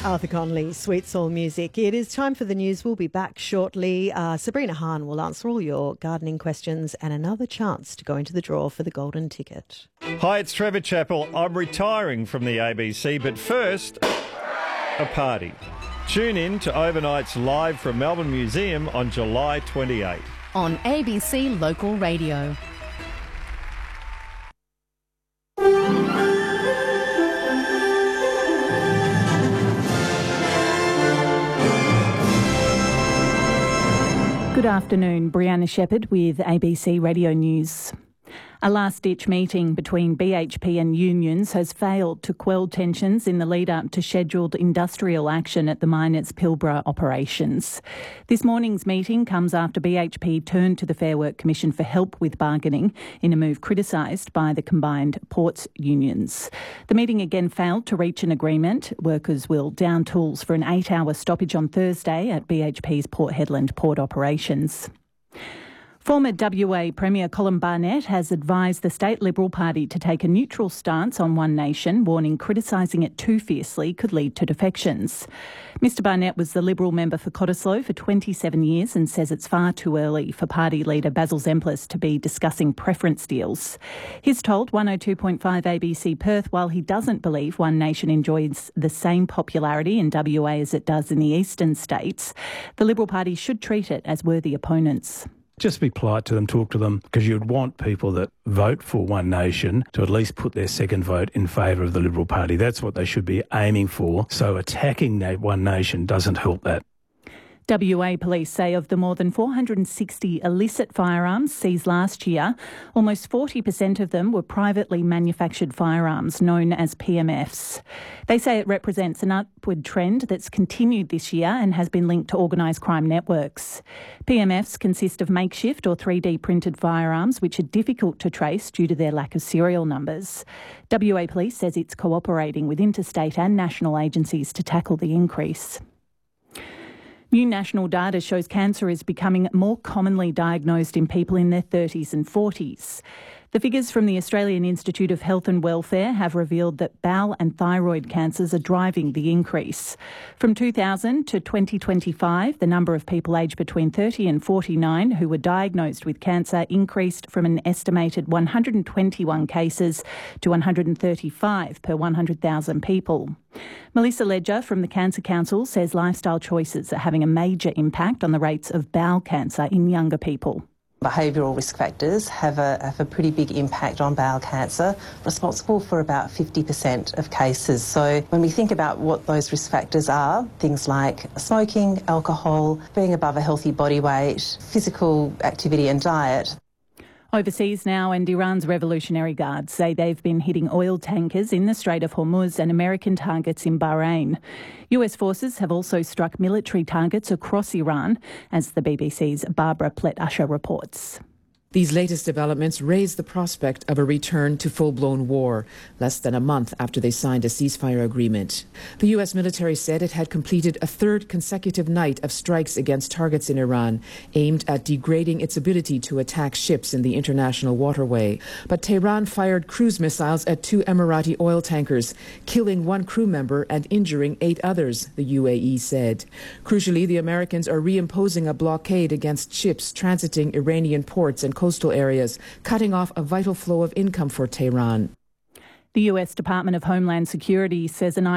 Arthur Conley, Sweet Soul Music. It is time for the news. We'll be back shortly. Sabrina Hahn will answer all your gardening questions and another chance to go into the draw for the golden ticket. Hi, it's Trevor Chappell. I'm retiring from the ABC, but first, a party. Tune in to Overnight's live from Melbourne Museum on July 28. On ABC Local Radio. Good afternoon, Brianna Shepherd with ABC Radio News. A last-ditch meeting between BHP and unions has failed to quell tensions in the lead-up to scheduled industrial action at the mine's Pilbara operations. This morning's meeting comes after BHP turned to the Fair Work Commission for help with bargaining in a move criticised by the combined ports unions. The meeting again failed to reach an agreement. Workers will down tools for an 8-hour stoppage on Thursday at BHP's Port Hedland port operations. Former WA Premier Colin Barnett has advised the State Liberal Party to take a neutral stance on One Nation, warning criticising it too fiercely could lead to defections. Mr Barnett was the Liberal member for Cottesloe for 27 years and says it's far too early for party leader Basil Zemplis to be discussing preference deals. He's told 102.5 ABC Perth while he doesn't believe One Nation enjoys the same popularity in WA as it does in the eastern states, the Liberal Party should treat it as worthy opponents. Just be polite to them, talk to them, because you'd want people that vote for One Nation to at least put their second vote in favour of the Liberal Party. That's what they should be aiming for. So attacking that One Nation doesn't help that. WA police say of the more than 460 illicit firearms seized last year, almost 40% of them were privately manufactured firearms known as PMFs. They say it represents an upward trend that's continued this year and has been linked to organised crime networks. PMFs consist of makeshift or 3D printed firearms which are difficult to trace due to their lack of serial numbers. WA police says it's cooperating with interstate and national agencies to tackle the increase. New national data shows cancer is becoming more commonly diagnosed in people in their 30s and 40s. The figures from the Australian Institute of Health and Welfare have revealed that bowel and thyroid cancers are driving the increase. From 2000 to 2025, the number of people aged between 30 and 49 who were diagnosed with cancer increased from an estimated 121 cases to 135 per 100,000 people. Melissa Ledger from the Cancer Council says lifestyle choices are having a major impact on the rates of bowel cancer in younger people. Behavioural risk factors have a pretty big impact on bowel cancer, responsible for about 50% of cases. So when we think about what those risk factors are, things like smoking, alcohol, being above a healthy body weight, physical activity and diet. Overseas now, and Iran's Revolutionary Guards say they've been hitting oil tankers in the Strait of Hormuz and American targets in Bahrain. US forces have also struck military targets across Iran, as the BBC's Barbara Plett-Usher reports. These latest developments raise the prospect of a return to full-blown war, less than a month after they signed a ceasefire agreement. The U.S. military said it had completed a third consecutive night of strikes against targets in Iran, aimed at degrading its ability to attack ships in the international waterway. But Tehran fired cruise missiles at 2 Emirati oil tankers, killing 1 crew member and injuring 8 others, the UAE said. Crucially, the Americans are reimposing a blockade against ships transiting Iranian ports and coastal areas, cutting off a vital flow of income for Tehran. The US Department of Homeland Security says an